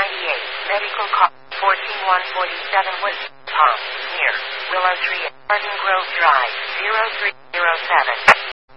Medical Call 14147 West Palm, near Willow Tree, Garden Grove Drive, 0307.